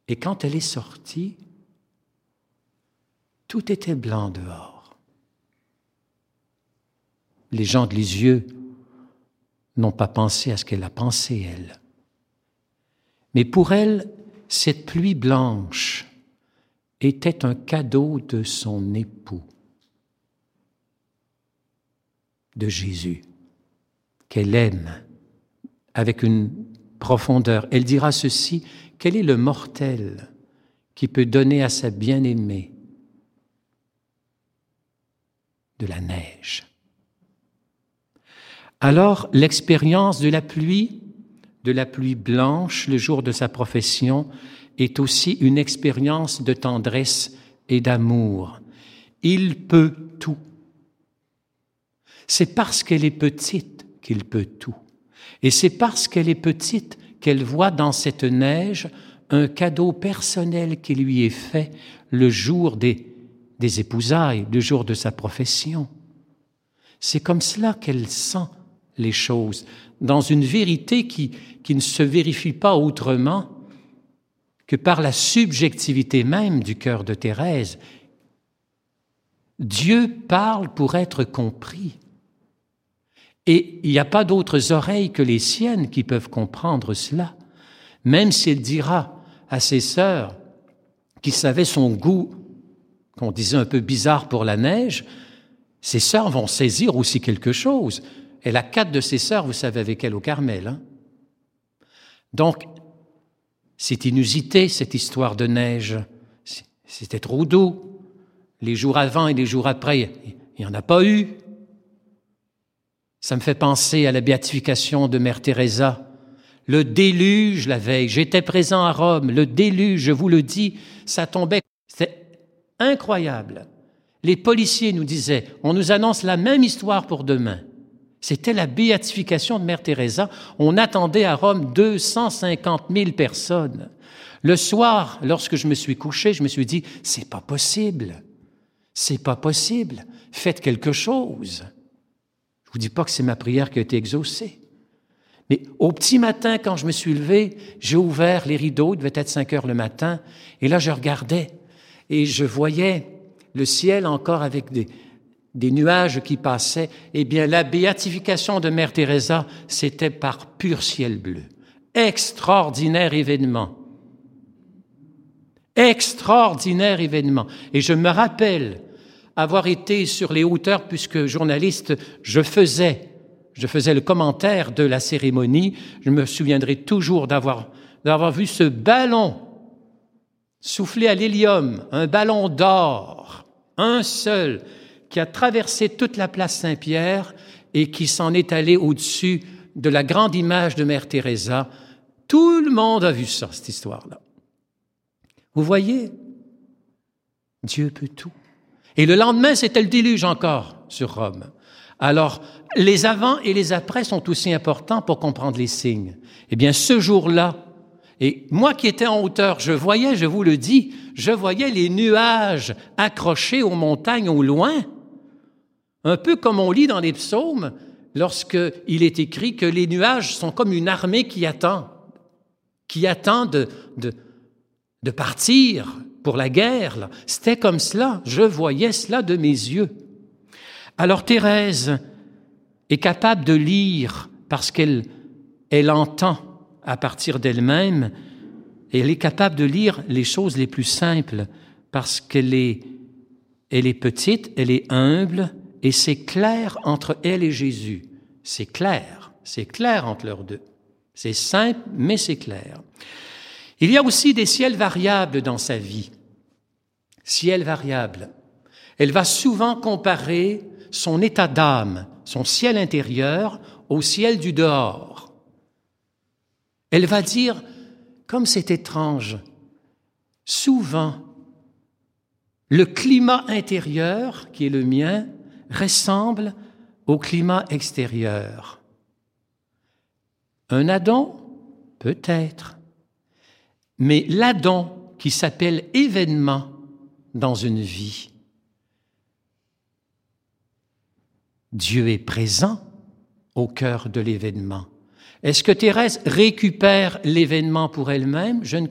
Et quand elle est sortie, tout était blanc dehors. Les gens de Lisieux n'ont pas pensé à ce qu'elle a pensé, elle. Mais pour elle, cette pluie blanche était un cadeau de son époux, de Jésus, qu'elle aime avec une profondeur. Elle dira ceci: quel est le mortel qui peut donner à sa bien-aimée de la neige? Alors, l'expérience de la pluie blanche, le jour de sa profession, est aussi une expérience de tendresse et d'amour. Il peut tout. C'est parce qu'elle est petite qu'il peut tout. Et c'est parce qu'elle est petite qu'elle voit dans cette neige un cadeau personnel qui lui est fait le jour des épousailles, le jour de sa profession. C'est comme cela qu'elle sent les choses, dans une vérité qui ne se vérifie pas autrement que par la subjectivité même du cœur de Thérèse. Dieu parle pour être compris. Et il n'y a pas d'autres oreilles que les siennes qui peuvent comprendre cela. Même s'il dira à ses sœurs qui savaient son goût, qu'on disait un peu bizarre pour la neige, ses sœurs vont saisir aussi quelque chose. Elle a 4 de ses sœurs, vous savez, avec elle au Carmel. Hein? Donc, c'est inusité, cette histoire de neige. C'était trop doux. Les jours avant et les jours après, il n'y en a pas eu. Ça me fait penser à la béatification de Mère Teresa. Le déluge, la veille, j'étais présent à Rome, le déluge, je vous le dis, ça tombait. C'était incroyable. Les policiers nous disaient, on nous annonce la même histoire pour demain. C'était la béatification de Mère Teresa. On attendait à Rome 250 000 personnes. Le soir, lorsque je me suis couché, je me suis dit, c'est pas possible. C'est pas possible. Faites quelque chose. Je vous dis pas que c'est ma prière qui a été exaucée. Mais au petit matin, quand je me suis levé, j'ai ouvert les rideaux, il devait être 5 heures le matin, et là, je regardais et je voyais le ciel encore avec des nuages qui passaient. Eh bien, la béatification de Mère Teresa, c'était par pur ciel bleu. Extraordinaire événement. Extraordinaire événement. Et je me rappelle avoir été sur les hauteurs, puisque journaliste, je faisais le commentaire de la cérémonie. Je me souviendrai toujours d'avoir vu ce ballon soufflé à l'hélium, un ballon d'or, un seul, qui a traversé toute la place Saint-Pierre et qui s'en est allé au-dessus de la grande image de Mère Teresa. Tout le monde a vu ça, cette histoire-là. Vous voyez, Dieu peut tout. Et le lendemain, c'était le déluge encore sur Rome. Alors, les avant et les après sont aussi importants pour comprendre les signes. Eh bien, ce jour-là, et moi qui étais en hauteur, je voyais, je vous le dis, je voyais les nuages accrochés aux montagnes au loin, un peu comme on lit dans les psaumes, lorsqu'il est écrit que les nuages sont comme une armée qui attend de partir pour la guerre. Là. C'était comme cela, je voyais cela de mes yeux. Alors Thérèse est capable de lire parce qu'elle entend à partir d'elle-même, et elle est capable de lire les choses les plus simples parce qu'elle est petite, elle est humble, et c'est clair entre elle et Jésus. C'est clair entre leurs deux. C'est simple, mais c'est clair. Il y a aussi des ciels variables dans sa vie. Ciel variable. Elle va souvent comparer son état d'âme, son ciel intérieur, au ciel du dehors. Elle va dire, comme c'est étrange, souvent, le climat intérieur, qui est le mien, ressemble au climat extérieur. Un Adam? Peut-être. Mais l'Adam qui s'appelle événement dans une vie, Dieu est présent au cœur de l'événement. Est-ce que Thérèse récupère l'événement pour elle-même? Je ne